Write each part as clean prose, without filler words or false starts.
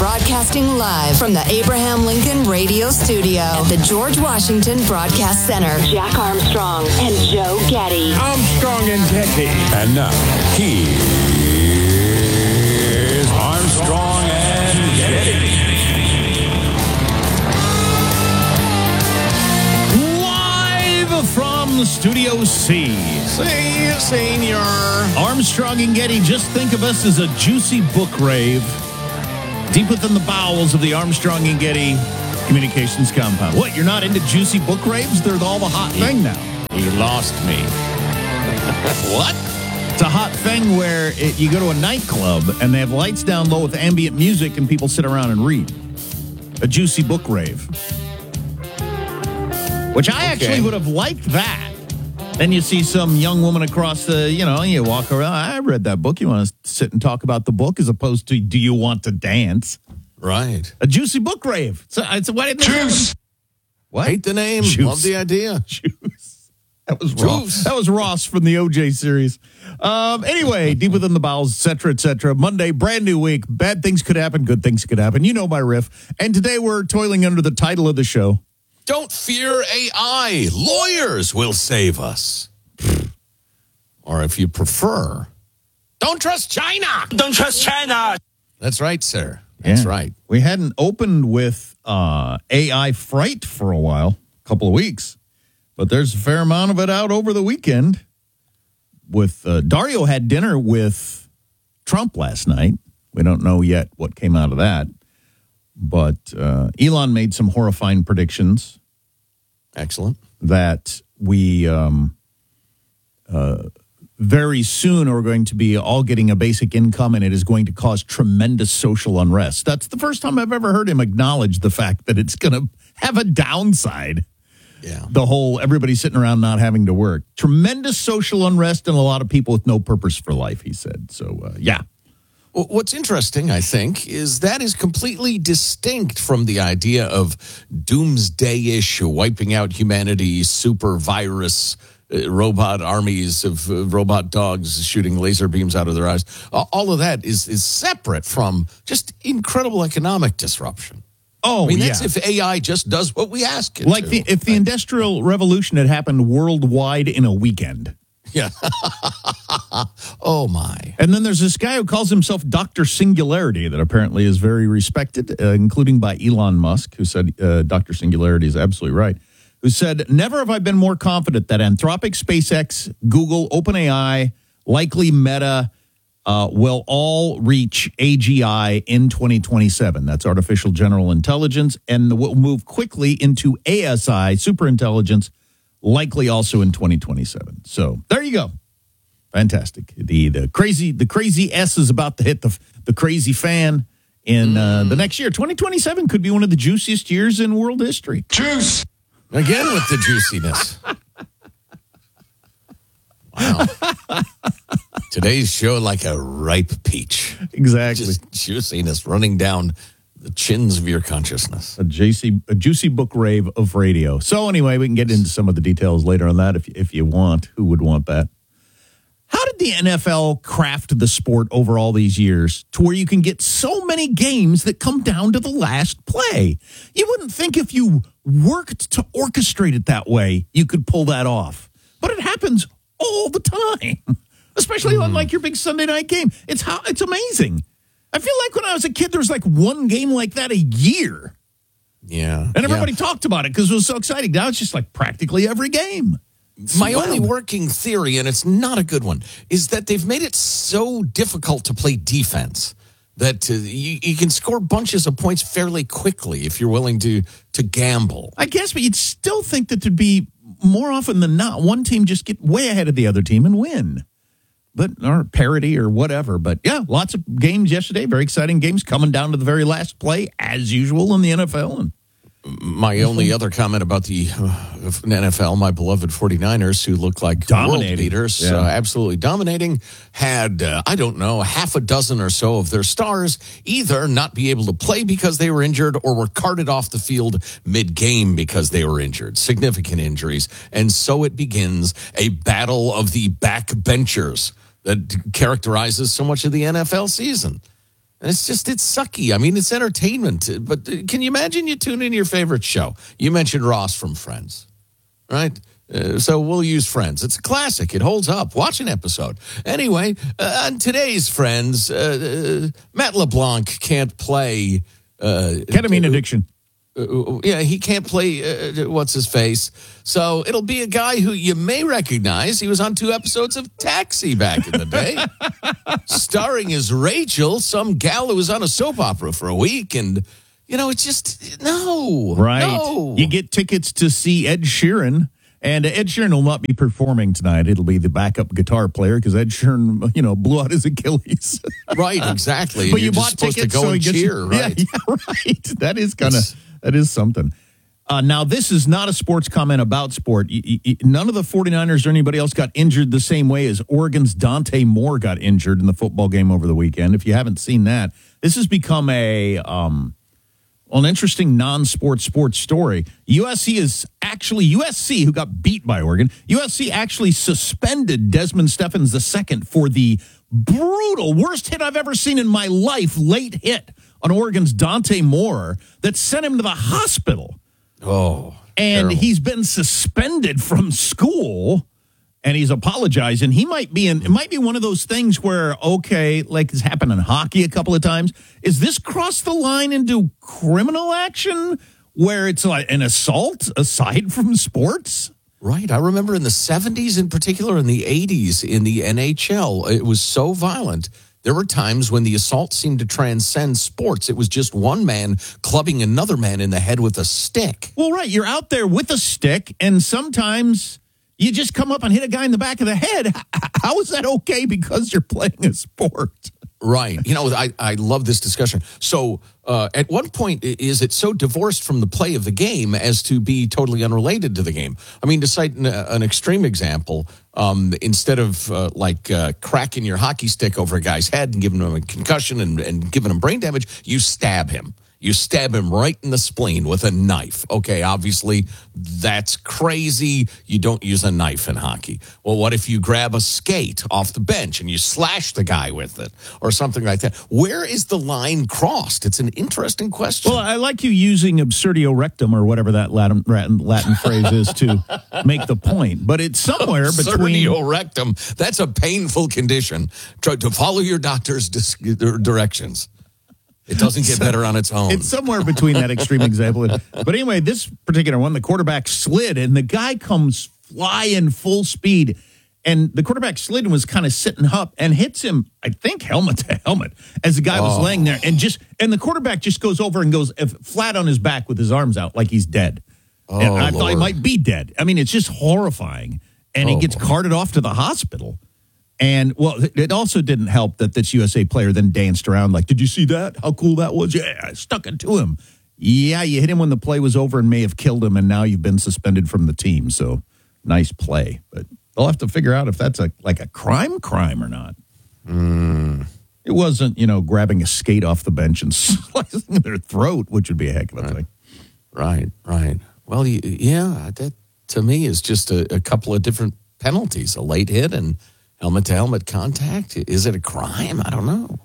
broadcasting live from the Abraham Lincoln Radio Studio at the George Washington Broadcast Center. Jack Armstrong and Joe Getty. Armstrong and Getty. And now, here's Armstrong and Getty. Live from Studio C. Senior. Armstrong and Getty, just think of us as a juicy book rave deep within the bowels of the Armstrong and Getty Communications compound. What, you're not into juicy book raves? They're all the hot thing now. He lost me. What? It's a hot thing where you go to a nightclub and they have lights down low with ambient music and people sit around and read. A juicy book rave. Which I actually would have liked that. Then you see some young woman across the, you walk around. I read that book. You want to sit and talk about the book as opposed to, do you want to dance? Right. A juicy book rave. So it's what? Juice. What? Hate the name. Juice. Love the idea. Juice. That was Ross. That was Ross from the OJ series. Anyway, deep within the bowels, et cetera, et cetera. Monday, brand new week. Bad things could happen. Good things could happen. You know my riff. And today we're toiling under the title of the show. Don't fear AI. Lawyers will save us. Or if you prefer, don't trust China. Don't trust China. That's right, sir. That's right. We hadn't opened with AI fright for a while, a couple of weeks, but there's a fair amount of it out over the weekend. With Dario had dinner with Trump last night. We don't know yet what came out of that. But Elon made some horrifying predictions. Excellent. That we very soon are going to be all getting a basic income, and it is going to cause tremendous social unrest. That's the first time I've ever heard him acknowledge the fact that it's going to have a downside. Yeah. The whole everybody sitting around not having to work. Tremendous social unrest and a lot of people with no purpose for life, he said. So, yeah. What's interesting, I think, is that is completely distinct from the idea of doomsday-ish, wiping out humanity, super virus, robot armies of robot dogs shooting laser beams out of their eyes. All of that is separate from just incredible economic disruption. Oh, I mean, yeah. that's if AI just does what we ask it like to. If the Industrial Revolution had happened worldwide in a weekend. Yeah. Oh, my. And then there's this guy who calls himself Dr. Singularity that apparently is very respected, including by Elon Musk, who said Dr. Singularity is absolutely right, who said, never have I been more confident that Anthropic, SpaceX, Google, OpenAI, likely Meta will all reach AGI in 2027. That's artificial general intelligence, and will move quickly into ASI, superintelligence, likely also in 2027. So there you go. Fantastic. The crazy S is about to hit the crazy fan in the next year. 2027 could be one of the juiciest years in world history. Juice. Again with the juiciness. Wow. Today's show like a ripe peach. Exactly. Just juiciness running down the chins of your consciousness. A juicy book rave of radio. So anyway, we can get into some of the details later on that if you want. Who would want that? How did the NFL craft the sport over all these years to where you can get so many games that come down to the last play? You wouldn't think if you worked to orchestrate it that way, you could pull that off. But it happens all the time, especially on like your big Sunday night game. It's amazing. I feel like when I was a kid, there was like one game like that a year. Yeah. And everybody talked about it because it was so exciting. Now it's just like practically every game. My only working theory, and it's not a good one, is that they've made it so difficult to play defense that you can score bunches of points fairly quickly if you're willing to gamble. I guess, but you'd still think that there'd be more often than not one team just get way ahead of the other team and win. Or parity or whatever. But yeah, lots of games yesterday. Very exciting games coming down to the very last play, as usual in the NFL. And my only other comment about the NFL, my beloved 49ers, who look like world beaters, absolutely dominating, had, I don't know, half a dozen or so of their stars either not be able to play because they were injured or were carted off the field mid-game because they were injured. Significant injuries. And so it begins a battle of the backbenchers that characterizes so much of the NFL season. And it's sucky. I mean, it's entertainment. But can you imagine you tune in your favorite show? You mentioned Ross from Friends, right? So we'll use Friends. It's a classic. It holds up. Watch an episode. Anyway, on today's Friends, Matt LeBlanc can't play... ketamine addiction. He can't play what's his face. So it'll be a guy who you may recognize. He was on 2 episodes of Taxi back in the day, starring as Rachel, some gal who was on a soap opera for a week. And, it's just, no. Right. No. You get tickets to see Ed Sheeran. And Ed Sheeran will not be performing tonight. It'll be the backup guitar player because Ed Sheeran, blew out his Achilles. Right, exactly. But you're you bought supposed tickets to go so and cheer, right? Yeah, right. That is something. Now, this is not a sports comment about sport. None of the 49ers or anybody else got injured the same way as Oregon's Dante Moore got injured in the football game over the weekend. If you haven't seen that, this has become an interesting non-sports story. USC, who got beat by Oregon, USC actually suspended Desmond Stephens II for the brutal, worst hit I've ever seen in my life, late hit on Oregon's Dante Moore that sent him to the hospital. Oh, and terrible. He's been suspended from school. And he's apologizing. He might be it might be one of those things where, okay, like it's happened in hockey a couple of times. Is this cross the line into criminal action where it's like an assault aside from sports? Right. I remember in the 70s, in particular in the 80s, in the NHL, it was so violent. There were times when the assault seemed to transcend sports. It was just one man clubbing another man in the head with a stick. Well, right. You're out there with a stick, and sometimes you just come up and hit a guy in the back of the head. How is that okay because you're playing a sport? Right. I love this discussion. So at one point, is it so divorced from the play of the game as to be totally unrelated to the game? I mean, to cite an extreme example, instead of cracking your hockey stick over a guy's head and giving him a concussion and giving him brain damage, you stab him. You stab him right in the spleen with a knife. Okay, obviously, that's crazy. You don't use a knife in hockey. Well, what if you grab a skate off the bench and you slash the guy with it or something like that? Where is the line crossed? It's an interesting question. Well, I like you using absurdio rectum or whatever that Latin phrase is to make the point. But it's somewhere between... Absurdio rectum. That's a painful condition. Try to follow your doctor's directions. It doesn't get better on its own. It's somewhere between that extreme example. But anyway, this particular one, the quarterback slid, and the guy comes flying full speed. And the quarterback slid and was kind of sitting up and hits him, I think, helmet to helmet, as the guy was laying there. And the quarterback just goes over and goes flat on his back with his arms out like he's dead. And I thought he might be dead. I mean, it's just horrifying. And he gets carted off to the hospital. And, well, it also didn't help that this USA player then danced around like, did you see that? How cool that was? Yeah, I stuck it to him. Yeah, you hit him when the play was over and may have killed him, and now you've been suspended from the team. So, nice play. But they'll have to figure out if that's a crime or not. It wasn't, grabbing a skate off the bench and slicing their throat, which would be a heck of a thing. Right. Well, that to me is just a couple of different penalties, a late hit and helmet-to-helmet contact. Is it a crime? I don't know.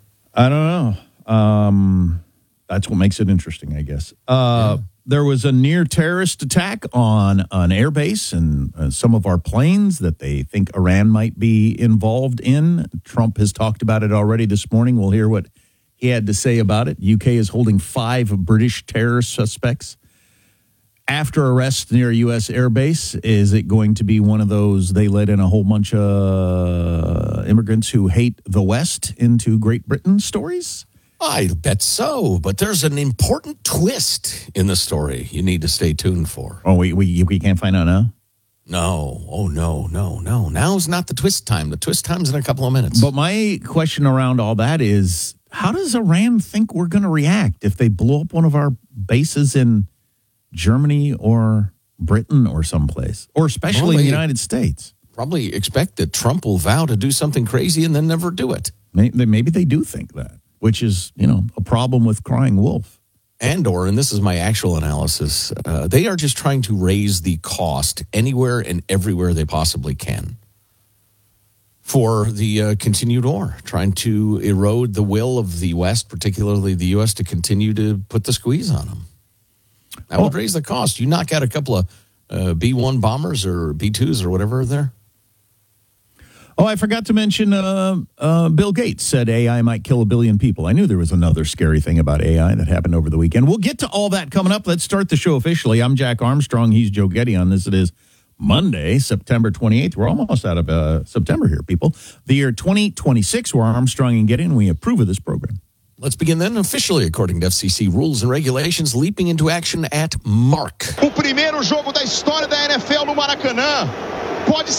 That's what makes it interesting, I guess. There was a near terrorist attack on an airbase and some of our planes that they think Iran might be involved in. Trump has talked about it already this morning. We'll hear what he had to say about it. UK is holding 5 British terror suspects after arrest near a U.S. airbase. Is it going to be one of those they let in a whole bunch of immigrants who hate the West into Great Britain stories? I bet so, but there's an important twist in the story you need to stay tuned for. Oh, we can't find out now? No. Oh, no. Now's not the twist time. The twist time's in a couple of minutes. But my question around all that is, how does Iran think we're going to react if they blow up one of our bases in Germany or Britain or someplace, or especially in the United States? Probably expect that Trump will vow to do something crazy and then never do it. Maybe they do think that, which is, a problem with crying wolf. And this is my actual analysis, they are just trying to raise the cost anywhere and everywhere they possibly can for the continued war, trying to erode the will of the West, particularly the U.S., to continue to put the squeeze on them. That would raise the cost. You knock out a couple of B-1 bombers or B-2s or whatever there. Oh, I forgot to mention Bill Gates said AI might kill 1 billion people. I knew there was another scary thing about AI that happened over the weekend. We'll get to all that coming up. Let's start the show officially. I'm Jack Armstrong. He's Joe Getty on this. It is Monday, September 28th. We're almost out of September here, people. The year 2026. We're Armstrong and Getty, and we approve of this program. Let's begin then officially, according to FCC rules and regulations, leaping into action at Mark. O primeiro jogo da história da NFL no Maracanã. Pode